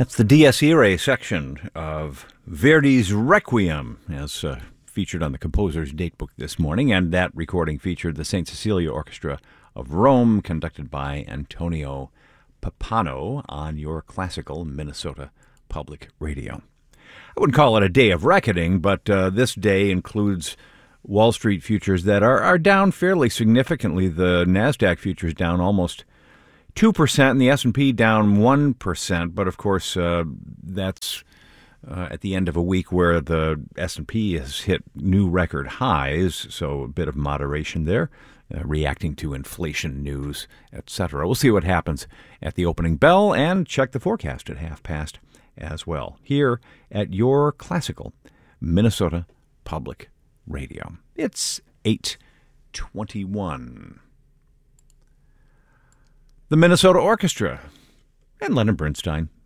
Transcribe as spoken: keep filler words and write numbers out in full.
That's the Dies Irae section of Verdi's Requiem, as uh, featured on the composer's datebook this morning, and that recording featured the Saint Cecilia Orchestra of Rome, conducted by Antonio Pappano on your classical Minnesota Public Radio. I wouldn't call it a day of reckoning, but uh, this day includes Wall Street futures that are, are down fairly significantly. The NASDAQ futures down almost two percent and the S and P down one percent. But, of course, uh, that's uh, at the end of a week where the S and P has hit new record highs, so a bit of moderation there, uh, reacting to inflation news, et cetera. We'll see what happens at the opening bell and check the forecast at half past as well, here at your classical Minnesota Public Radio. It's eight twenty-one. The Minnesota Orchestra and Leonard Bernstein.